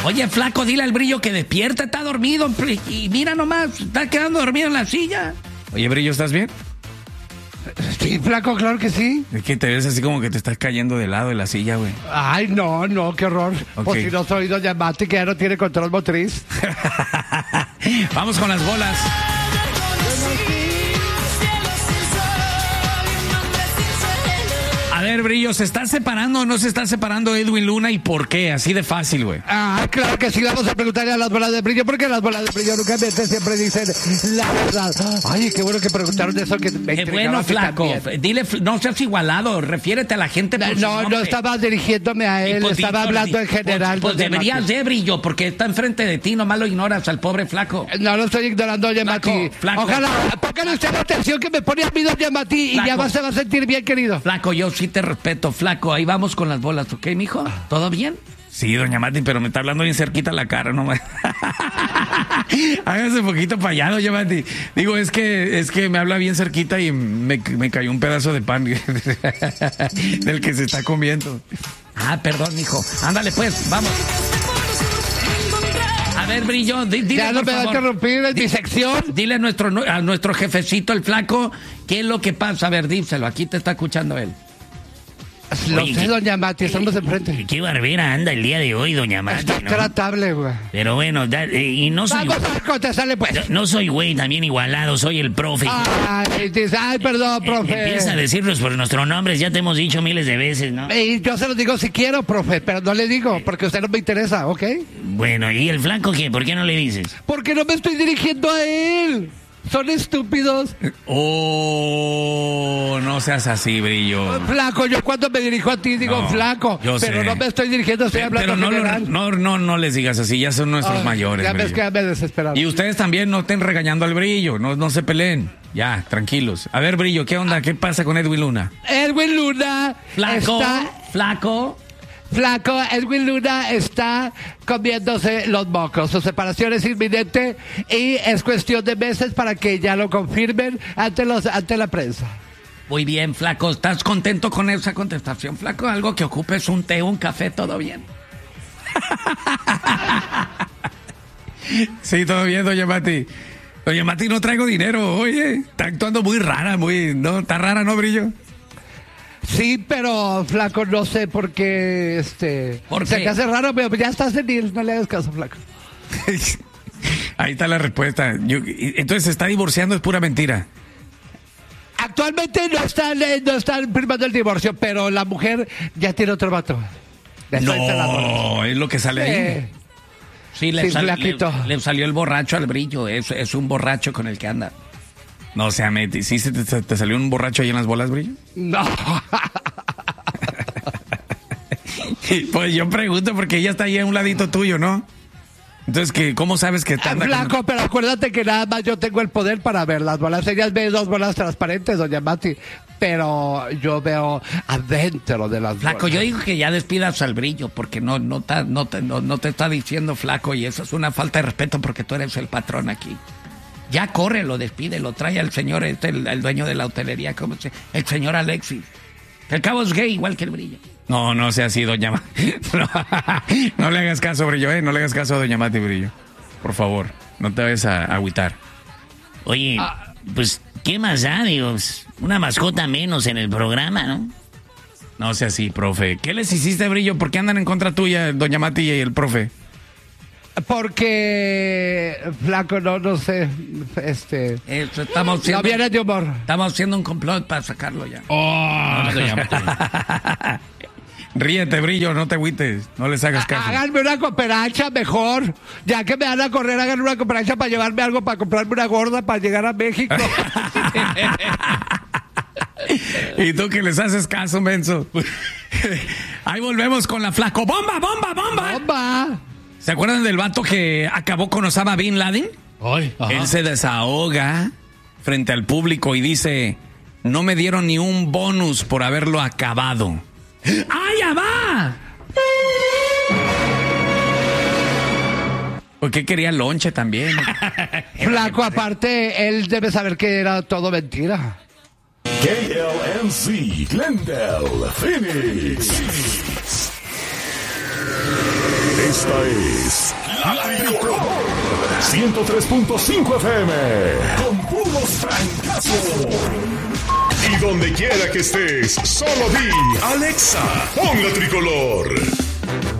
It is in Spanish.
Oye, flaco, dile al Brillo que despierta, está dormido. Y mira nomás, está quedando dormido en la silla. Oye, Brillo, ¿estás bien? Sí, flaco, claro que sí. Es que te ves así como que te estás cayendo de lado de la silla, güey. Ay, no, qué horror. Ok. Pues si no soy doña Mati, que ya no tiene control motriz. Vamos con las bolas. A ver, Brillo, ¿se está separando o no se está separando Edwin Luna y por qué? Así de fácil, güey. Ah, claro que sí, vamos a preguntarle a las bolas de Brillo, porque las bolas de Brillo nunca mienten, siempre dicen la verdad. Ay, qué bueno que preguntaron eso, que me Qué intrigaba bueno, flaco. también. Dile, no seas igualado, refiérete a la gente por su No nombre. estaba dirigiéndome a él, Pues, estaba hablando en general. Pues doña deberías Mati. de, Brillo, porque está enfrente de ti, nomás lo ignoras al pobre flaco. No lo estoy ignorando, doña Flaco, Mati. flaco. Ojalá, póngale usted la atención que me pone a mí, doña Mati, y ya Flaco. se va a sentir bien, querido. Flaco, yo sí te respeto, flaco. Ahí vamos con las bolas, ¿ok, mijo? ¿Todo bien? Sí, doña Mati, pero me está hablando bien cerquita la cara, no me... Hágase un poquito para allá, doña Mati. Digo, es que me habla bien cerquita y me cayó un pedazo de pan del que se está comiendo. Ah, perdón, mijo. Ándale, pues, vamos. A ver, Brillo, dile, Ya no por me va a favor. interrumpir en mi sección. Dile a nuestro jefecito, el flaco, qué es lo que pasa. A ver, díselo, aquí te está escuchando él. Lo Oye, sé, doña Mati, estamos enfrente. Qué barbera anda el día de hoy, doña Mati, Está ¿no? tratable, güey. Pero bueno, y no soy... Vamos a contestarle, pues. No soy güey, también igualado, soy el profe. Ay, perdón, profe. Empieza a decirnos por nuestros nombres, ya te hemos dicho miles de veces, ¿no? Y yo se los digo si quiero, profe, pero no le digo, porque usted no me interesa, ¿ok? Bueno, ¿y el flaco qué? ¿Por qué no le dices? Porque no me estoy dirigiendo a él. Son estúpidos. Oh, no seas así, Brillo. Flaco, yo cuando me dirijo a ti digo No, flaco, yo pero sé. no me estoy dirigiendo, estoy hablando Pero general. no les digas así, ya son nuestros Ay, mayores, ya ves Brillo. que ya me desesperaron. Y ustedes también no estén regañando al Brillo, no se peleen. Ya, tranquilos. A ver, Brillo, ¿qué onda? ¿Qué pasa con Edwin Luna? Edwin Luna Flaco. Edwin Luna está comiéndose los mocos. Su separación es inminente y es cuestión de meses para que ya lo confirmen ante la prensa. Muy bien, flaco. ¿Estás contento con esa contestación, flaco? Algo que ocupes un té, un café, todo bien. Sí, todo bien, doña Mati. Doña Mati, no traigo dinero, oye. Está actuando muy rara, está rara, ¿no, Brillo? Sí, pero flaco, no sé por qué, ¿Por se qué? te hace raro, pero ya estás senil, no le hagas caso, flaco. Ahí está la respuesta. Entonces se está divorciando, es pura mentira. Actualmente no están firmando el divorcio, pero la mujer ya tiene otro vato. No, es lo que sale ahí. Sí, Sí, flaquito. le salió el borracho al Brillo. Es un borracho con el que anda. No, o sea, ¿sí te salió un borracho ahí en las bolas, Brillo? No. Pues yo pregunto porque ella está ahí a un ladito tuyo, ¿no? Entonces, ¿cómo sabes que está Flaco, pero acuérdate que nada más yo tengo el poder para ver las bolas. Ellas ven dos bolas transparentes, doña Mati. Pero yo veo adentro de las Flaco, bolas. yo digo que ya despidas al Brillo porque no te está diciendo flaco y eso es una falta de respeto porque tú eres el patrón aquí. Ya córrelo, despídelo, trae al señor el dueño de la hotelería, el señor Alexis. Que al cabo es gay igual que el Brillo. No sea así, doña Mati. No le hagas caso, Brillo, no le hagas caso a doña Mati, Brillo. Por favor, no te vayas a agüitar. Oye, pues, ¿qué más da, digo? Una mascota menos en el programa, ¿no? No sea así, profe. ¿Qué les hiciste, Brillo? ¿Por qué andan en contra tuya, doña Mati y el profe? Porque, flaco, no sé, Estamos no haciendo, viene de humor. estamos haciendo un complot para sacarlo ya. No, doña Mati. Ríete, Brillo, no te agüites, no les hagas caso. Háganme una cooperacha mejor. Ya que me van a correr, háganme una cooperacha para llevarme algo, para comprarme una gorda, para llegar a México. ¿Y tú que les haces caso, menso? Ahí volvemos con la flaco. ¡Bomba, bomba, bomba! ¡Bomba! ¿Se acuerdan del vato que acabó con Osama Bin Laden? Ay, ajá. Él se desahoga frente al público y dice, no me dieron ni un bonus por haberlo acabado. ¡Ah, ya va! Porque quería lonche también. Flaco, aparte, él debe saber que era todo mentira. KLNC Glendale, Phoenix. Esta es La Tricolor 103.5 FM con puros francazos. Y donde quiera que estés, solo di Alexa, pon La Tricolor.